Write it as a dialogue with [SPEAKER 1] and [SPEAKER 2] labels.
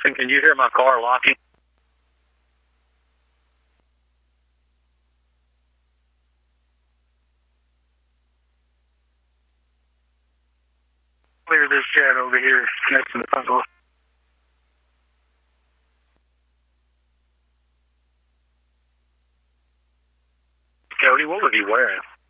[SPEAKER 1] Listen, can you hear my car locking? Clear this chat over here next to the front door. Cody, what was he wearing?